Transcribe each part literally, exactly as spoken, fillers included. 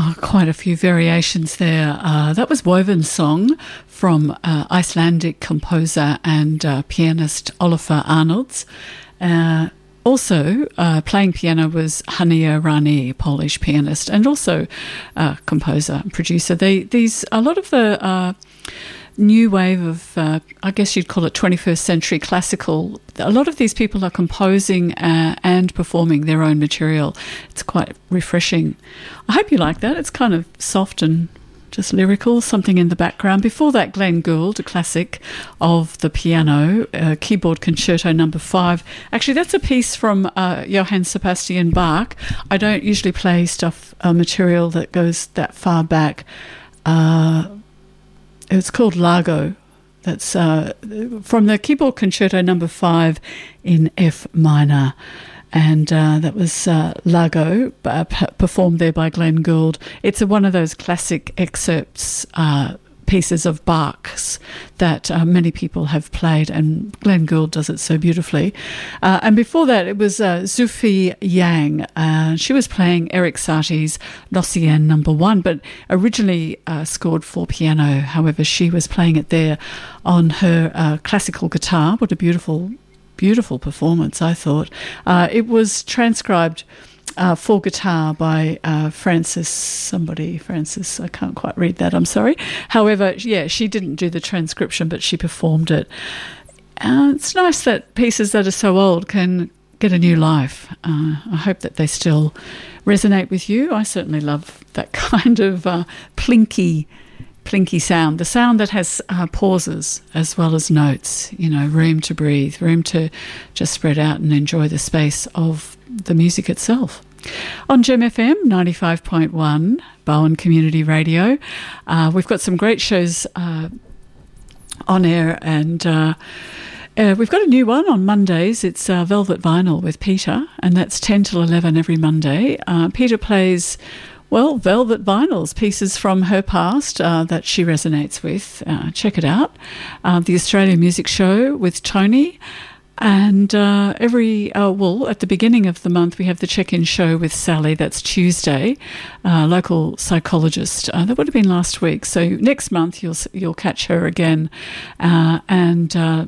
Oh, quite a few variations there. Uh, that was Woven's song from uh, Icelandic composer and uh, pianist Olafur Arnalds. Uh, also, uh, playing piano was Hania Rani, Polish pianist, and also uh, composer and producer. They, these a lot of the uh, new wave of, uh, I guess you'd call it twenty-first century classical. A lot of these people are composing uh, and performing their own material. It's quite refreshing. I hope you like that. It's kind of soft and just lyrical, something in the background. Before that, Glenn Gould, a classic of the piano, uh, keyboard concerto number five. Actually, that's a piece from uh, Johann Sebastian Bach. I don't usually play stuff, uh, material that goes that far back. Uh, it's called Largo. That's uh, from the keyboard concerto number five in F minor. And uh, that was uh, Largo, uh, p- performed there by Glenn Gould. It's a, one of those classic excerpts, uh, pieces of Bach's that uh, many people have played, and Glenn Gould does it so beautifully. Uh, and before that, it was uh, Zhufi Yang. Uh, she was playing Erik Satie's L'Océan number one, but originally uh, scored for piano. However, she was playing it there on her uh, classical guitar. What a beautiful Beautiful performance, I thought. Uh, it was transcribed uh, for guitar by uh, Francis, somebody, Francis, I can't quite read that, I'm sorry. However, yeah, she didn't do the transcription, but she performed it. Uh, it's nice that pieces that are so old can get a new life. Uh, I hope that they still resonate with you. I certainly love that kind of uh, plinky plinky sound, the sound that has uh, pauses as well as notes, you know, room to breathe, room to just spread out and enjoy the space of the music itself. On Gem F M ninety-five point one, Bowen Community Radio, uh, we've got some great shows uh, on air, and uh, uh, we've got a new one on Mondays. It's uh, Velvet Vinyl with Peter, and that's ten till eleven every Monday. Uh, Peter plays Well, Velvet Vinyls, pieces from her past uh, that she resonates with. Uh, check it out. Uh, the Australian Music Show with Tony. And uh, every, uh, well, at the beginning of the month, we have the check-in show with Sally. That's Tuesday, uh, local psychologist. Uh, that would have been last week. So next month, you'll you'll catch her again. Uh, and... Uh,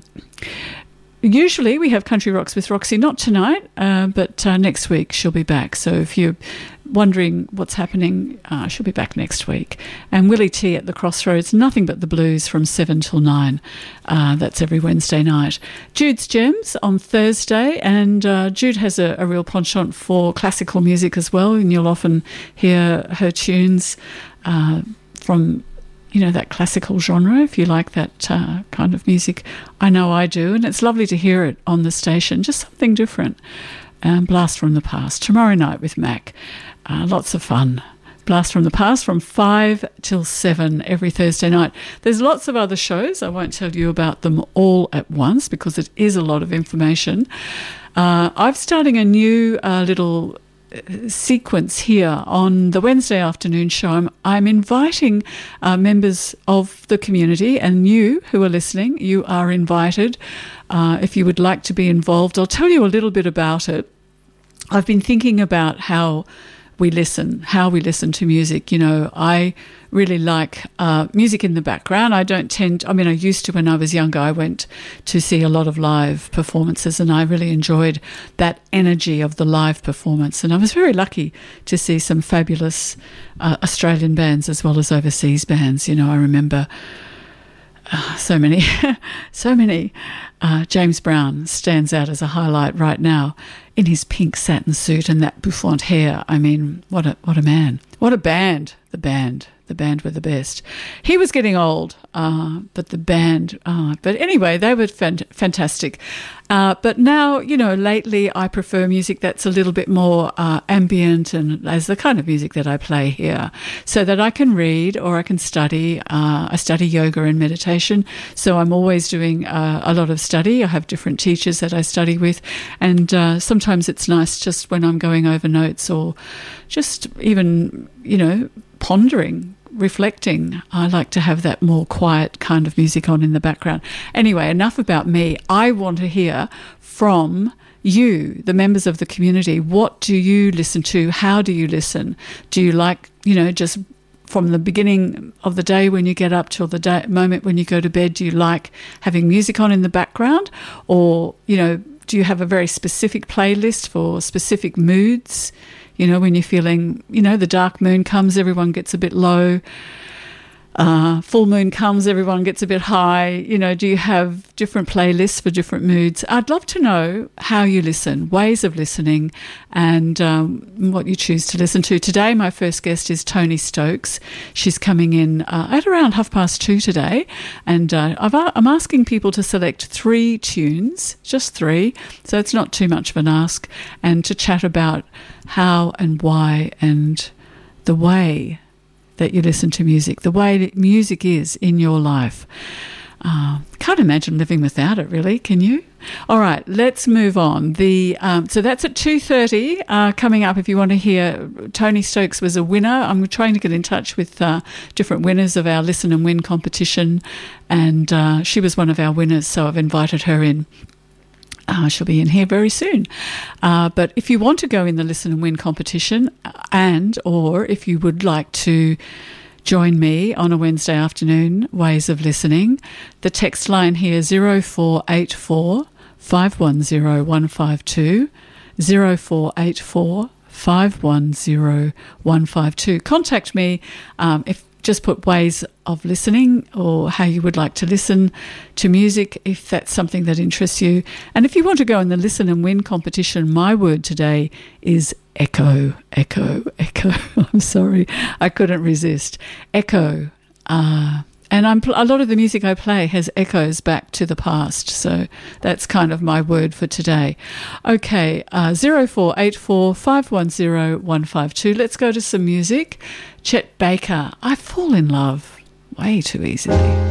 Usually we have Country Rocks with Roxy, not tonight, uh, but uh, next week she'll be back. So if you're wondering what's happening, uh, she'll be back next week. And Willie T at the Crossroads, nothing but the blues from seven till nine. Uh, that's every Wednesday night. Jude's Gems on Thursday, and uh, Jude has a, a real penchant for classical music as well, and you'll often hear her tunes uh, from... you know, that classical genre, if you like that uh, kind of music. I know I do, and it's lovely to hear it on the station, just something different. Um, Blast from the Past, tomorrow night with Mac. Uh, lots of fun. Blast from the Past from five till seven every Thursday night. There's lots of other shows. I won't tell you about them all at once because it is a lot of information. Uh, I'm starting a new uh, little... sequence here on the Wednesday afternoon show. I'm, I'm inviting uh, members of the community, and you who are listening, you are invited. Uh, if you would like to be involved, I'll tell you a little bit about it. I've been thinking about how we listen, how we listen to music. You know, I really like uh, music in the background. I don't tend, I mean, I used to when I was younger. I went to see a lot of live performances, and I really enjoyed that energy of the live performance. And I was very lucky to see some fabulous uh, Australian bands as well as overseas bands. You know, I remember uh, so many, so many. Uh, James Brown stands out as a highlight right now in his pink satin suit and that bouffant hair. I mean, what a what a man. What a band. The band. The band were the best. He was getting old, uh, but the band... Uh, but anyway, they were fant- fantastic. Uh, but now, you know, lately I prefer music that's a little bit more uh, ambient, and as the kind of music that I play here, so that I can read or I can study. Uh, I study yoga and meditation, so I'm always doing uh, a lot of study. I have different teachers that I study with, and uh, sometimes it's nice just when I'm going over notes or just even, you know, pondering, reflecting. I like to have that more quiet kind of music on in the background. Anyway, enough about me. I want to hear from you, the members of the community, what do you listen to? How do you listen? Do you like, you know, just from the beginning of the day when you get up till the day, moment when you go to bed, do you like having music on in the background? Or, you know, do you have a very specific playlist for specific moods? You know, when you're feeling, you know, the dark moon comes, everyone gets a bit low. Uh, full moon comes, everyone gets a bit high. You know, do you have different playlists for different moods? I'd love to know how you listen, ways of listening, and um, what you choose to listen to. Today, my first guest is Tony Stokes. She's coming in uh, at around half past two today, and uh, I've, I'm asking people to select three tunes, just three, so it's not too much of an ask, and to chat about how and why and the way that you listen to music, the way that music is in your life. Uh, can't imagine living without it, really, can you? All right, let's move on. The um, so that's at two thirty uh, coming up if you want to hear. Tony Stokes was a winner. I'm trying to get in touch with uh, different winners of our Listen and Win competition, and uh, she was one of our winners, so I've invited her in. Uh, she'll be in here very soon. Uh, but if you want to go in the Listen and Win competition, and or if you would like to join me on a Wednesday afternoon, Ways of Listening, the text line here, zero four eight four, five one zero, one five two, zero four eight four, five one zero, one five two. Contact me um, if just put ways of listening or how you would like to listen to music if that's something that interests you. And if you want to go in the Listen and Win competition, my word today is echo, echo, echo. I'm sorry, I couldn't resist. Echo. Uh, and I'm, a lot of the music I play has echoes back to the past. So that's kind of my word for today. Okay, uh, zero four eight four, five one zero, one five two. Let's go to some music. Chet Baker, I Fall in Love way too easily.